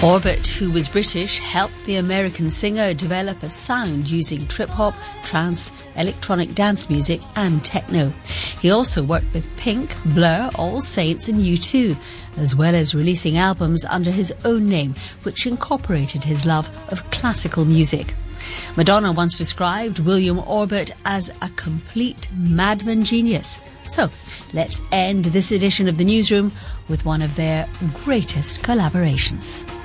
Orbit, who was British, helped the American singer develop a sound using trip-hop, trance, electronic dance music and techno. He also worked with Pink, Blur, All Saints and U2, as well as releasing albums under his own name, which incorporated his love of classical music. Madonna once described William Orbit as a complete madman genius. So, let's end this edition of The Newsroom with one of their greatest collaborations.